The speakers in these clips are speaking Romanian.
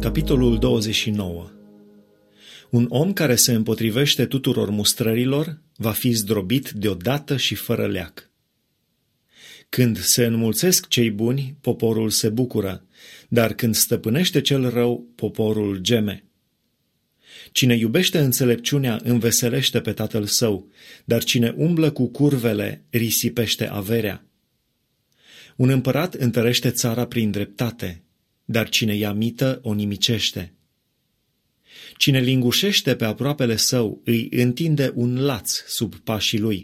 Capitolul 29. Un om care se împotrivește tuturor mustrărilor va fi zdrobit deodată și fără leac. Când se înmulțesc cei buni, poporul se bucură, dar când stăpânește cel rău, poporul geme. Cine iubește înțelepciunea înveselește pe tatăl său, dar cine umblă cu curvele risipește averea. Un împărat întărește țara prin dreptate, dar cine ia mită o nimicește. Cine lingușește pe aproapele său îi întinde un laț sub pașii lui.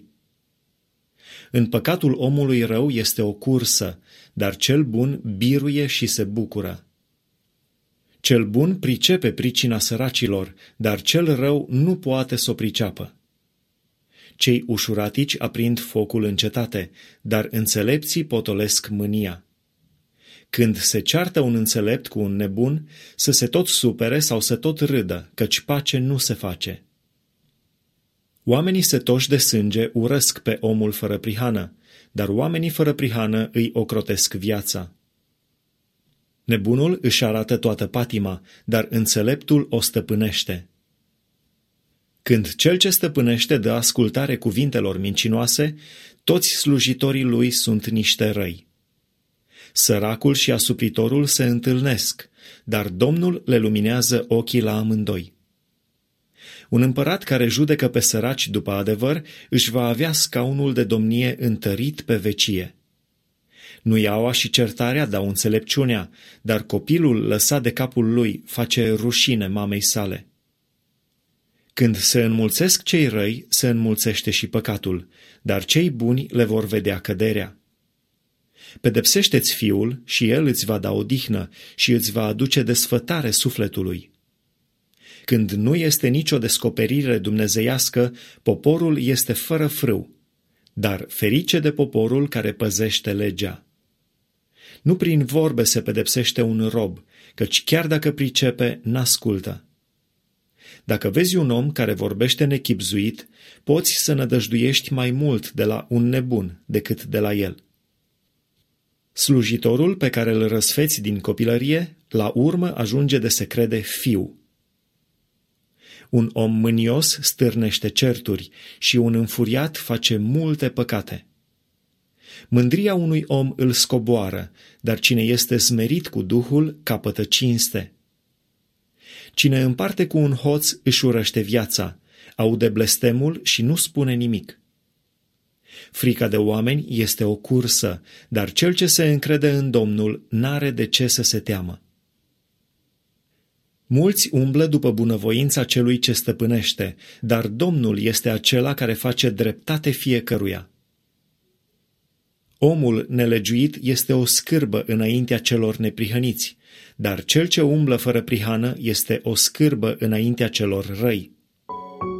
În păcatul omului rău este o cursă, dar cel bun biruie și se bucură. Cel bun pricepe pricina săracilor, dar cel rău nu poate să o priceapă. Cei ușuratici aprind focul în cetate, dar înțelepții potolesc mânia. Când se ceartă un înțelept cu un nebun, să se tot supere sau să tot râdă, căci pace nu se face. Oamenii setoși de sânge urăsc pe omul fără prihană, dar oamenii fără prihană îi ocrotesc viața. Nebunul își arată toată patima, dar înțeleptul o stăpânește. Când cel ce stăpânește dă ascultare cuvintelor mincinoase, toți slujitorii lui sunt niște răi. Săracul și asupritorul se întâlnesc, dar Domnul le luminează ochii la amândoi. Un împărat care judecă pe săraci după adevăr își va avea scaunul de domnie întărit pe vecie. Nuiaua și certarea dau înțelepciunea, dar copilul lăsat de capul lui face rușine mamei sale. Când se înmulțesc cei răi, se înmulțește și păcatul, dar cei buni le vor vedea căderea. Pedepsește-ți fiul și el îți va da odihnă și îți va aduce desfătare sufletului. Când nu este nicio descoperire dumnezeiască, poporul este fără frâu, dar ferice de poporul care păzește legea. Nu prin vorbe se pedepsește un rob, căci chiar dacă pricepe, n-ascultă. Dacă vezi un om care vorbește nechibzuit, poți să nădăjduiești mai mult de la un nebun decât de la el. Slujitorul pe care îl răsfeți din copilărie, la urmă ajunge de se crede fiu. Un om mânios stârnește certuri și un înfuriat face multe păcate. Mândria unui om îl scoboară, dar cine este smerit cu Duhul capătă cinste. Cine împarte cu un hoț își urăște viața, aude blestemul și nu spune nimic. Frica de oameni este o cursă, dar cel ce se încrede în Domnul n-are de ce să se teamă. Mulți umblă după bunăvoința celui ce stăpânește, dar Domnul este acela care face dreptate fiecăruia. Omul nelegiuit este o scârbă înaintea celor neprihăniți, dar cel ce umblă fără prihană este o scârbă înaintea celor răi.